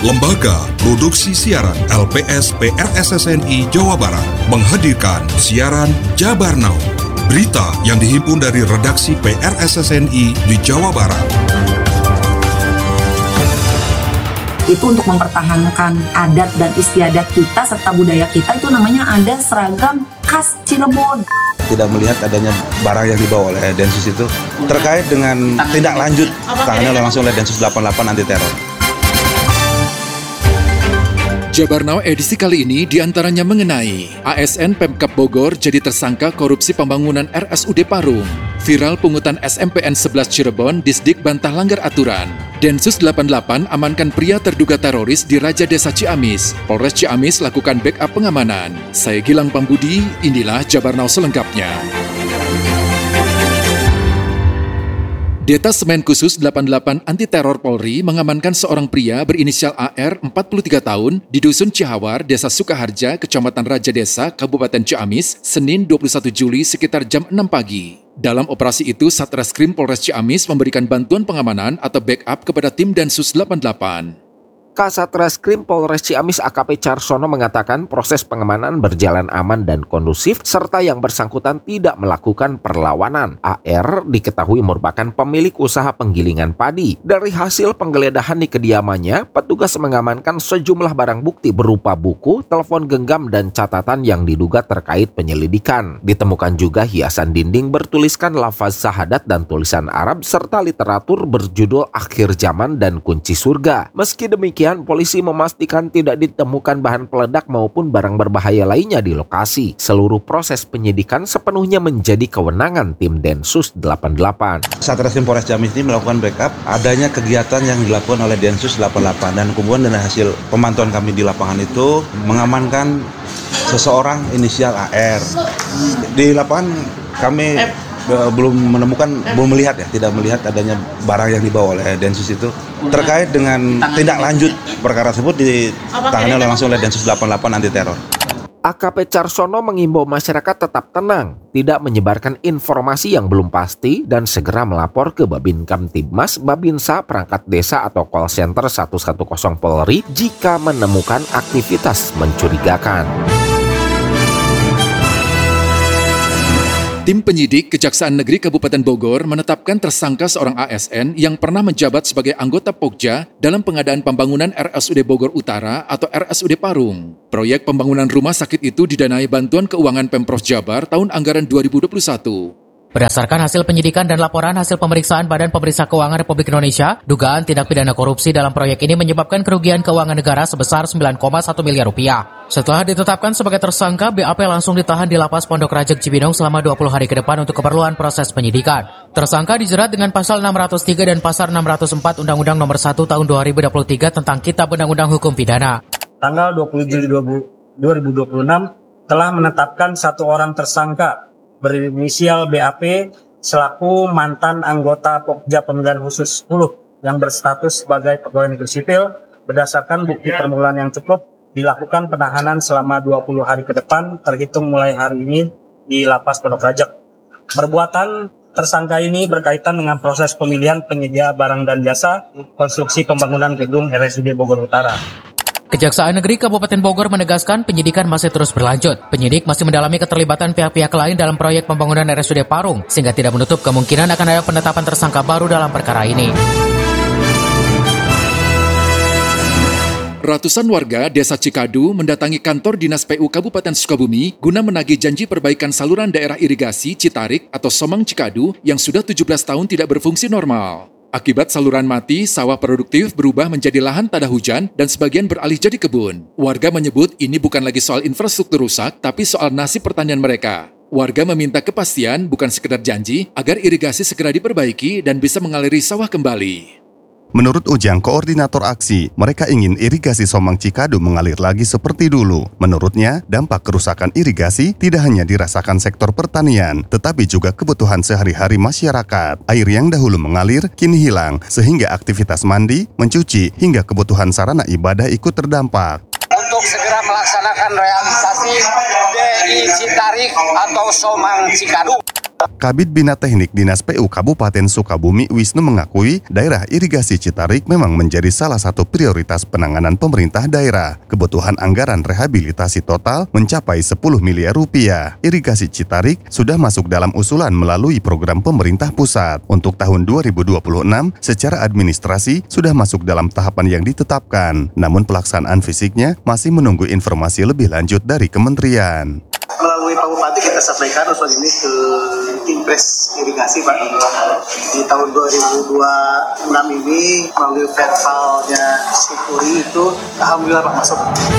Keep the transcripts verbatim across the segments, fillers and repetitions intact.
Lembaga Produksi Siaran L P S P R S S N I Jawa Barat menghadirkan siaran Jabar Now. Berita yang dihimpun dari redaksi P R S S N I di Jawa Barat. Itu untuk mempertahankan adat dan istiadat kita serta budaya kita, itu namanya ada seragam khas Cirebon. Tidak melihat adanya barang yang dibawa oleh Densus itu terkait dengan tindak lanjut tangannya langsung oleh Densus delapan puluh delapan anti teror. Jabar Now edisi kali ini diantaranya mengenai A S N Pemkab Bogor jadi tersangka korupsi pembangunan R S U D Parung, viral pungutan S M P N sebelas Cirebon, Disdik bantah langgar aturan, Densus delapan puluh delapan amankan pria terduga teroris di Raja Desa Ciamis, Polres Ciamis lakukan backup pengamanan. Saya Gilang Pambudi, inilah Jabar Now selengkapnya. Detasemen Khusus delapan puluh delapan Anti Teror Polri mengamankan seorang pria berinisial A R empat puluh tiga tahun di Dusun Cihawar, Desa Sukaharja, Kecamatan Raja Desa, Kabupaten Ciamis, Senin dua puluh satu Juli sekitar jam enam pagi. Dalam operasi itu, Satreskrim Polres Ciamis memberikan bantuan pengamanan atau backup kepada tim Densus delapan puluh delapan. Kasat Reskrim Polres Ciamis A K P Carsono mengatakan proses pengamanan berjalan aman dan kondusif serta yang bersangkutan tidak melakukan perlawanan. A R diketahui merupakan pemilik usaha penggilingan padi. Dari hasil penggeledahan di kediamannya, petugas mengamankan sejumlah barang bukti berupa buku, telepon genggam dan catatan yang diduga terkait penyelidikan. Ditemukan juga hiasan dinding bertuliskan lafaz syahadat dan tulisan Arab serta literatur berjudul Akhir Zaman dan Kunci Surga. Meski demikian, polisi memastikan tidak ditemukan bahan peledak maupun barang berbahaya lainnya di lokasi. Seluruh proses penyidikan sepenuhnya menjadi kewenangan tim Densus delapan puluh delapan. Satreskrim Polres Ciamis ini melakukan backup adanya kegiatan yang dilakukan oleh Densus delapan puluh delapan dan kemudian dari hasil pemantauan kami di lapangan itu mengamankan seseorang inisial A R. Di lapangan kami belum menemukan, belum melihat ya, tidak melihat adanya barang yang dibawa oleh Densus itu terkait dengan tindak lanjut perkara tersebut ditangani oleh langsung oleh Densus delapan puluh delapan anti teror. A K P Carsono mengimbau masyarakat tetap tenang, tidak menyebarkan informasi yang belum pasti dan segera melapor ke Babin Kamtibmas, Babinsa, perangkat desa atau call center satu satu nol Polri jika menemukan aktivitas mencurigakan. Tim penyidik Kejaksaan Negeri Kabupaten Bogor menetapkan tersangka seorang A S N yang pernah menjabat sebagai anggota Pokja dalam pengadaan pembangunan R S U D Bogor Utara atau R S U D Parung. Proyek pembangunan rumah sakit itu didanai bantuan keuangan Pemprov Jabar tahun anggaran dua ribu dua puluh satu. Berdasarkan hasil penyidikan dan laporan hasil pemeriksaan Badan Pemeriksa Keuangan Republik Indonesia, dugaan tindak pidana korupsi dalam proyek ini menyebabkan kerugian keuangan negara sebesar sembilan koma satu miliar rupiah. Setelah ditetapkan sebagai tersangka, B A P langsung ditahan di Lapas Pondok Rajek Cibinong selama dua puluh hari ke depan untuk keperluan proses penyidikan. Tersangka dijerat dengan pasal enam ratus tiga dan pasal enam ratus empat Undang-Undang Nomor satu Tahun dua ribu dua puluh tiga tentang Kitab Undang-Undang Hukum Pidana. Tanggal dua puluh Juli dua ribu dua puluh enam telah menetapkan satu orang tersangka berinisial B A P selaku mantan anggota Pokja Pemilihan Khusus sepuluh yang berstatus sebagai pegawai negeri sipil. Berdasarkan bukti permulaan yang cukup, dilakukan penahanan selama dua puluh hari ke depan terhitung mulai hari ini di Lapas Pondok Rajek. Perbuatan tersangka ini berkaitan dengan proses pemilihan penyedia barang dan jasa konstruksi pembangunan gedung R S U D Bogor Utara. Kejaksaan Negeri Kabupaten Bogor menegaskan penyidikan masih terus berlanjut. Penyidik masih mendalami keterlibatan pihak-pihak lain dalam proyek pembangunan R S U D Parung, sehingga tidak menutup kemungkinan akan ada penetapan tersangka baru dalam perkara ini. Ratusan warga Desa Cikadu mendatangi kantor Dinas P U Kabupaten Sukabumi guna menagih janji perbaikan saluran daerah irigasi Citarik atau Somang Cikadu yang sudah tujuh belas tahun tidak berfungsi normal. Akibat saluran mati, sawah produktif berubah menjadi lahan tada hujan dan sebagian beralih jadi kebun. Warga menyebut ini bukan lagi soal infrastruktur rusak, tapi soal nasib pertanian mereka. Warga meminta kepastian, bukan sekedar janji, agar irigasi segera diperbaiki dan bisa mengaliri sawah kembali. Menurut Ujang, koordinator aksi, mereka ingin irigasi Somang Cikadu mengalir lagi seperti dulu. Menurutnya, dampak kerusakan irigasi tidak hanya dirasakan sektor pertanian, tetapi juga kebutuhan sehari-hari masyarakat. Air yang dahulu mengalir, kini hilang, sehingga aktivitas mandi, mencuci, hingga kebutuhan sarana ibadah ikut terdampak. Untuk segera melaksanakan realisasi D I Citarik atau Somang Cikadu. Kabid Bina Teknik Dinas P U Kabupaten Sukabumi Wisnu mengakui daerah irigasi Citarik memang menjadi salah satu prioritas penanganan pemerintah daerah. Kebutuhan anggaran rehabilitasi total mencapai sepuluh miliar rupiah. Irigasi Citarik sudah masuk dalam usulan melalui program pemerintah pusat. Untuk tahun dua ribu dua puluh enam, secara administrasi sudah masuk dalam tahapan yang ditetapkan. Namun pelaksanaan fisiknya masih menunggu informasi lebih lanjut dari kementerian. Melalui Pak Bupati kita sampaikan usul ini ke Impres Irigasi Pak. Di tahun dua ribu dua puluh enam ini melalui verbalnya Sikuri itu alhamdulillah Pak masuk.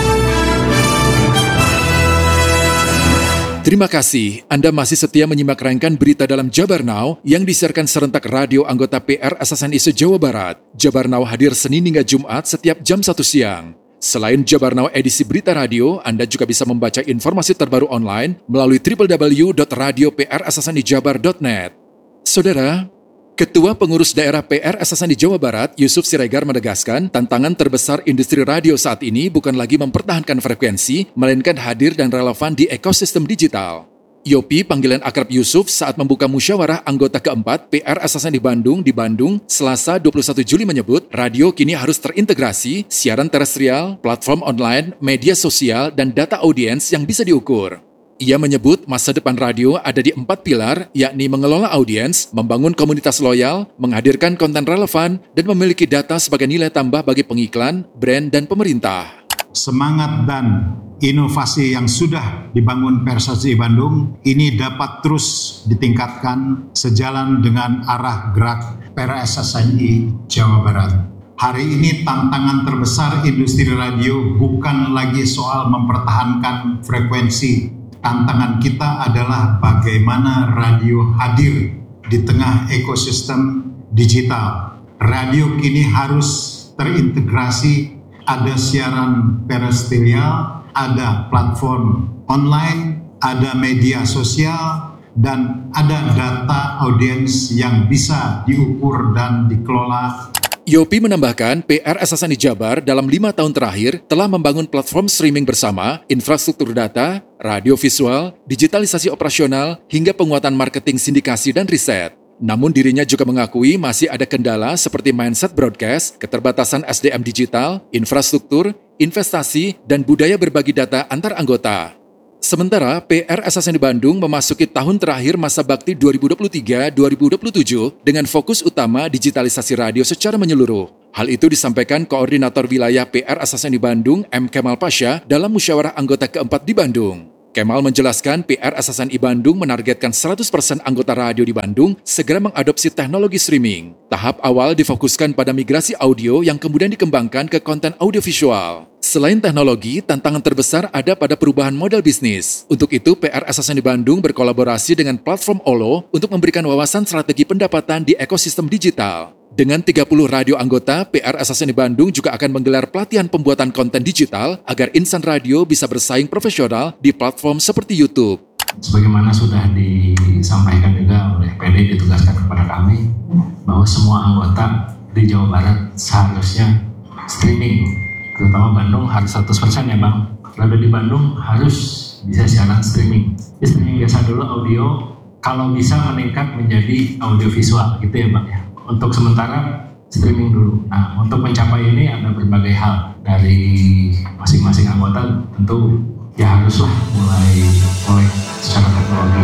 Terima kasih, Anda masih setia menyimak rangkaian berita dalam Jabar Now yang disiarkan serentak radio anggota P R S S N I se-Jawa Barat. Jabar Now hadir Senin hingga Jumat setiap jam satu siang. Selain Jabar Now edisi berita radio, Anda juga bisa membaca informasi terbaru online melalui w w w dot radio p r s s n i jabar dot net. Saudara, Ketua Pengurus Daerah P R S S N I Jawa Barat, Yusuf Siregar menegaskan tantangan terbesar industri radio saat ini bukan lagi mempertahankan frekuensi, melainkan hadir dan relevan di ekosistem digital. Yopi, panggilan akrab Yusuf saat membuka musyawarah anggota keempat P R S S N I Bandung di Bandung, Selasa dua puluh satu Juli menyebut, radio kini harus terintegrasi, siaran terestrial, platform online, media sosial, dan data audiens yang bisa diukur. Ia menyebut masa depan radio ada di empat pilar, yakni mengelola audiens, membangun komunitas loyal, menghadirkan konten relevan, dan memiliki data sebagai nilai tambah bagi pengiklan, brand, dan pemerintah. Semangat dan inovasi yang sudah dibangun P R S S N I Bandung ini dapat terus ditingkatkan sejalan dengan arah gerak P R S S N I Jawa Barat. Hari ini tantangan terbesar industri radio bukan lagi soal mempertahankan frekuensi. Tantangan kita adalah bagaimana radio hadir di tengah ekosistem digital. Radio kini harus terintegrasi, ada siaran terestrial, ada platform online, ada media sosial, dan ada data audiens yang bisa diukur dan dikelola. Yopi menambahkan, P R S S N I Jabar dalam lima tahun terakhir telah membangun platform streaming bersama, infrastruktur data, radio visual, digitalisasi operasional, hingga penguatan marketing sindikasi dan riset. Namun dirinya juga mengakui masih ada kendala seperti mindset broadcast, keterbatasan S D M digital, infrastruktur, investasi, dan budaya berbagi data antar anggota. Sementara P R S S N I Bandung memasuki tahun terakhir masa bakti dua ribu dua puluh tiga sampai dua ribu dua puluh tujuh dengan fokus utama digitalisasi radio secara menyeluruh. Hal itu disampaikan Koordinator Wilayah P R S S N I Bandung M. Kemal Pasha dalam musyawarah anggota keempat di Bandung. Kemal menjelaskan P R S S N I Bandung menargetkan seratus persen anggota radio di Bandung segera mengadopsi teknologi streaming. Tahap awal difokuskan pada migrasi audio yang kemudian dikembangkan ke konten audiovisual. Selain teknologi, tantangan terbesar ada pada perubahan model bisnis. Untuk itu, P R S S N I Bandung berkolaborasi dengan platform Olo untuk memberikan wawasan strategi pendapatan di ekosistem digital. Dengan tiga puluh radio anggota, P R S S N I Bandung juga akan menggelar pelatihan pembuatan konten digital agar insan radio bisa bersaing profesional di platform seperti YouTube. Sebagaimana sudah disampaikan juga oleh P D ditugaskan kepada kami, bahwa semua anggota di Jawa Barat seharusnya streaming. Terutama Bandung harus seratus persen ya Bang. Radio di Bandung harus bisa siaran streaming. Di streaming biasa dulu audio, kalau bisa meningkat menjadi audio visual gitu ya Bang ya. Untuk sementara streaming dulu. Nah, untuk mencapai ini ada berbagai hal dari masing-masing anggota, tentu ya haruslah mulai mulai secara teknologi.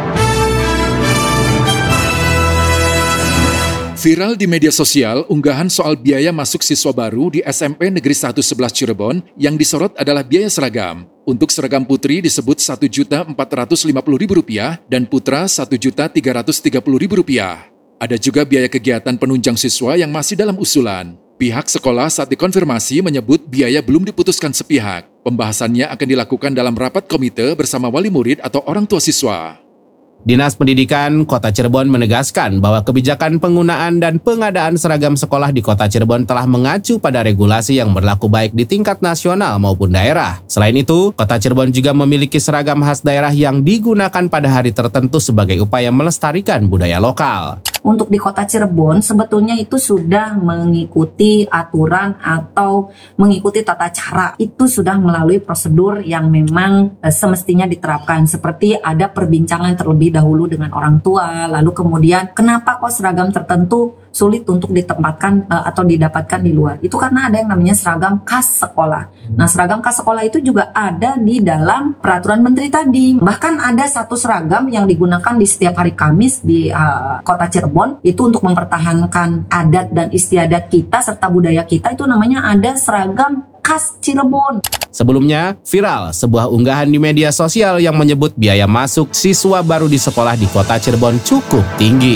Viral di media sosial, unggahan soal biaya masuk siswa baru di S M P Negeri satu sebelas Cirebon yang disorot adalah biaya seragam. Untuk seragam putri disebut satu juta empat ratus lima puluh ribu rupiah dan putra satu juta tiga ratus tiga puluh ribu rupiah. Ada juga biaya kegiatan penunjang siswa yang masih dalam usulan. Pihak sekolah saat dikonfirmasi menyebut biaya belum diputuskan sepihak. Pembahasannya akan dilakukan dalam rapat komite bersama wali murid atau orang tua siswa. Dinas Pendidikan Kota Cirebon menegaskan bahwa kebijakan penggunaan dan pengadaan seragam sekolah di Kota Cirebon telah mengacu pada regulasi yang berlaku baik di tingkat nasional maupun daerah. Selain itu, Kota Cirebon juga memiliki seragam khas daerah yang digunakan pada hari tertentu sebagai upaya melestarikan budaya lokal. untuk di Kota Cirebon sebetulnya itu sudah mengikuti aturan atau mengikuti tata cara. Itu sudah melalui prosedur yang memang e, semestinya diterapkan, seperti ada perbincangan terlebih dahulu dengan orang tua, lalu kemudian kenapa kok seragam tertentu sulit untuk ditempatkan uh, atau didapatkan di luar. Itu karena ada yang namanya seragam khas sekolah. Nah, seragam khas sekolah itu juga ada di dalam peraturan menteri tadi. Bahkan ada satu seragam yang digunakan di setiap hari Kamis di uh, Kota Cirebon, itu untuk mempertahankan adat dan istiadat kita serta budaya kita, itu namanya ada seragam khas Cirebon. Sebelumnya, viral sebuah unggahan di media sosial yang menyebut biaya masuk siswa baru di sekolah di Kota Cirebon cukup tinggi.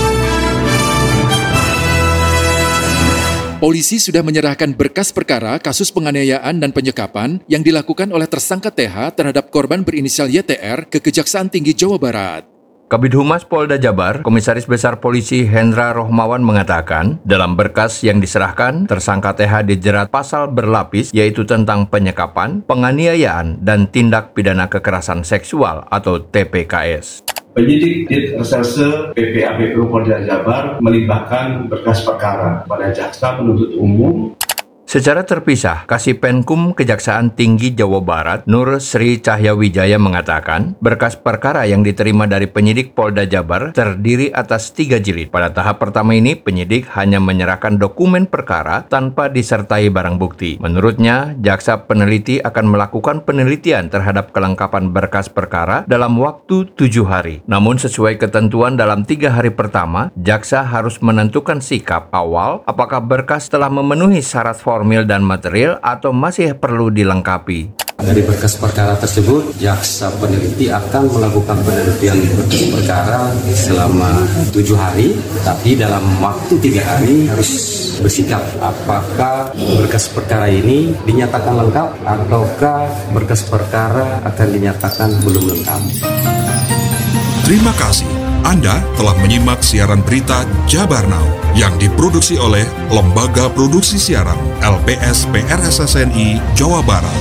Polisi sudah menyerahkan berkas perkara kasus penganiayaan dan penyekapan yang dilakukan oleh tersangka T H terhadap korban berinisial Y T R ke Kejaksaan Tinggi Jawa Barat. Kabid Humas Polda Jabar, Komisaris Besar Polisi Hendra Rohmawan mengatakan, dalam berkas yang diserahkan, tersangka T H dijerat pasal berlapis, yaitu tentang penyekapan, penganiayaan, dan tindak pidana kekerasan seksual atau T P K S. Penyidik Dit Reserse P P A P P U Polda Jabar melimpahkan berkas perkara pada jaksa penuntut umum. Secara terpisah, Kasipenkum Kejaksaan Tinggi Jawa Barat, Nur Sri Cahyawijaya mengatakan, berkas perkara yang diterima dari penyidik Polda Jabar terdiri atas tiga jilid. Pada tahap pertama ini, penyidik hanya menyerahkan dokumen perkara tanpa disertai barang bukti. Menurutnya, jaksa peneliti akan melakukan penelitian terhadap kelengkapan berkas perkara dalam waktu tujuh hari. Namun sesuai ketentuan dalam tiga hari pertama, jaksa harus menentukan sikap awal apakah berkas telah memenuhi syarat formil formil dan material atau masih perlu dilengkapi. Dari berkas perkara tersebut, jaksa peneliti akan melakukan penelitian berkas perkara selama tujuh hari, tapi dalam waktu tiga hari harus bersikap apakah berkas perkara ini dinyatakan lengkap ataukah berkas perkara akan dinyatakan belum lengkap. Terima kasih. Anda telah menyimak siaran berita Jabar Now yang diproduksi oleh Lembaga Produksi Siaran L P S P R S S N I Jawa Barat.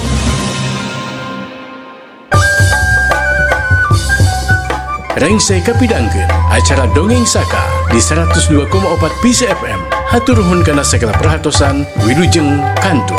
Rengsai kapidangkeun acara Dongeng Saka di seratus dua koma empat P C F M. Hatur nuhun kana segala perhatosan, wilujeng kantur.